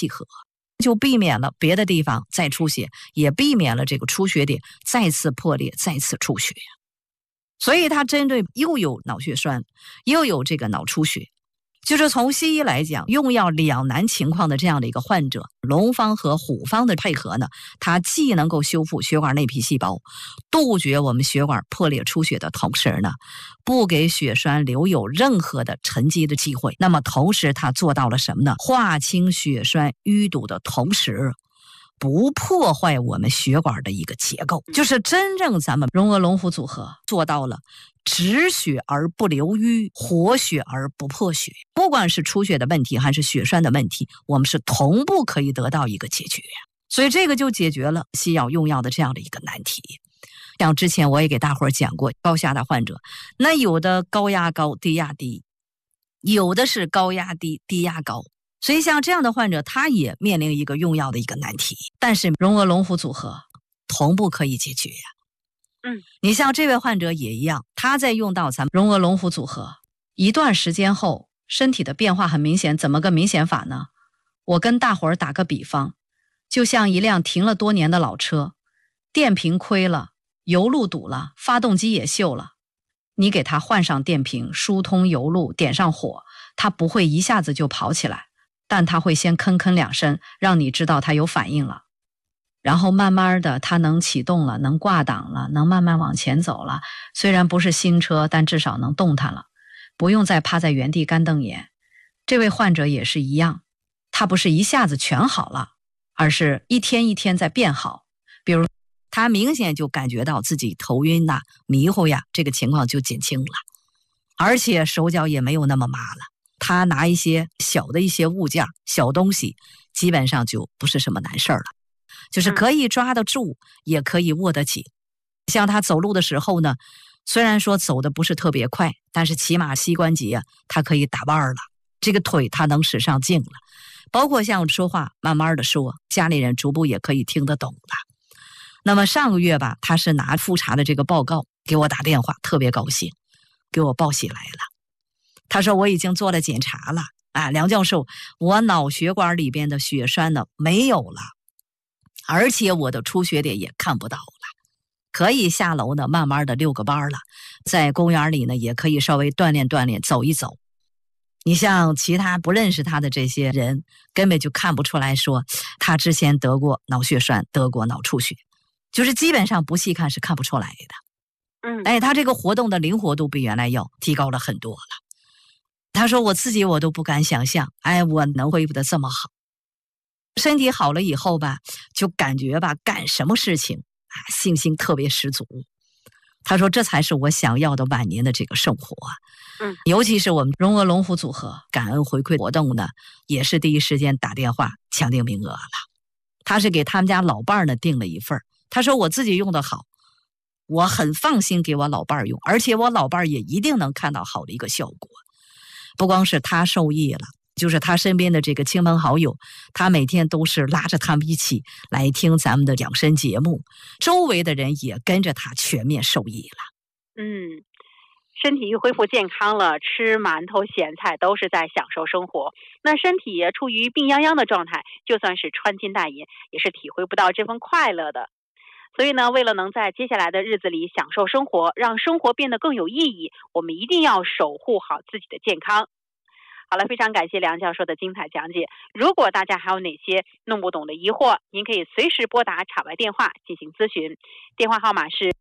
气合，就避免了别的地方再出血，也避免了这个出血点再次破裂再次出血。所以它针对又有脑血栓又有这个脑出血，就是从西医来讲，用药两难情况的这样的一个患者，龙方和虎方的配合呢，它既能够修复血管内皮细胞，杜绝我们血管破裂出血的同时呢，不给血栓留有任何的沉积的机会。那么同时它做到了什么呢？划清血栓淤堵的同时，不破坏我们血管的一个结构，就是真正咱们荣额龙虎组合做到了止血而不流淤，活血而不破血。不管是出血的问题还是血栓的问题，我们是同步可以得到一个解决。所以这个就解决了西药用药的这样的一个难题。像之前我也给大伙儿讲过，高血压的患者，那有的高压高低压低，有的是高压低低压高，所以像这样的患者他也面临一个用药的一个难题，但是荣额龙虎组合同步可以解决呀。你像这位患者也一样，他在用到咱们荣额龙虎组合一段时间后，身体的变化很明显。怎么个明显法呢？我跟大伙儿打个比方，就像一辆停了多年的老车，电瓶亏了，油路堵了，发动机也锈了，你给它换上电瓶，疏通油路，点上火，它不会一下子就跑起来，但它会先吭吭两声，让你知道它有反应了。然后慢慢的它能启动了，能挂档了，能慢慢往前走了，虽然不是新车，但至少能动弹了，不用再趴在原地干瞪眼。这位患者也是一样，他不是一下子全好了，而是一天一天在变好。比如他明显就感觉到自己头晕呐、迷糊呀，这个情况就减轻了，而且手脚也没有那么麻了。他拿一些小的一些物件小东西，基本上就不是什么难事儿了，就是可以抓得住，也可以握得紧。像他走路的时候呢，虽然说走的不是特别快，但是起码膝关节他可以打弯了，这个腿他能使上劲了，包括像说话慢慢的说，家里人逐步也可以听得懂了。那么上个月吧，他是拿复查的这个报告给我打电话，特别高兴，给我报喜来了。他说我已经做了检查了啊，梁教授，我脑血管里边的血栓呢没有了，而且我的出血点也看不到了，可以下楼呢慢慢的遛个班了，在公园里呢也可以稍微锻炼锻炼，走一走。你像其他不认识他的这些人，根本就看不出来说他之前得过脑血栓，得过脑出血，就是基本上不细看是看不出来的。他这个活动的灵活度比原来要提高了很多了。他说我自己我都不敢想象，我能恢复得这么好。身体好了以后吧，就感觉吧干什么事情信心特别十足。他说这才是我想要的晚年的这个生活。尤其是我们荣额龙虎组合感恩回馈活动呢，也是第一时间打电话抢订名额了。他是给他们家老伴儿呢订了一份，他说我自己用得好，我很放心给我老伴儿用，而且我老伴儿也一定能看到好的一个效果。不光是他受益了，就是他身边的这个亲朋好友，他每天都是拉着他们一起来听咱们的养生节目，周围的人也跟着他全面受益了。 身体一恢复健康了，吃馒头咸菜都是在享受生活。那身体也处于病殃殃的状态，就算是穿金戴银，也是体会不到这份快乐的。所以呢，为了能在接下来的日子里享受生活，让生活变得更有意义，我们一定要守护好自己的健康。好了，非常感谢梁教授的精彩讲解。如果大家还有哪些弄不懂的疑惑，您可以随时拨打场外电话进行咨询，电话号码是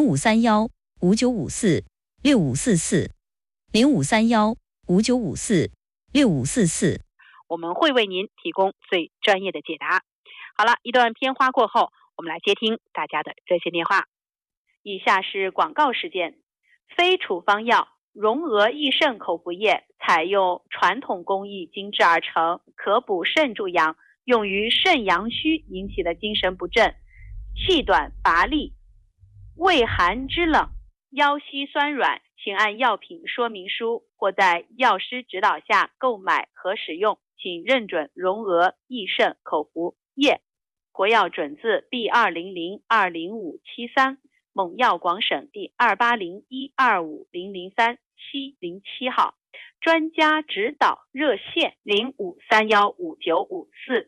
0531-5954-6544，0531-5954-6544， 我们会为您提供最专业的解答。好了，一段片花过后，我们来接听大家的热线电话。以下是广告时间。非处方药荣额益肾口服液采用传统工艺精制而成，可补肾助阳，用于肾阳虚引起的精神不振、气短乏力、畏寒肢冷、腰膝酸软，请按药品说明书或在药师指导下购买和使用，请认准荣额益肾口服液，国药准字 B200-20573，蒙药广审第280125003-707号，专家指导热线05315954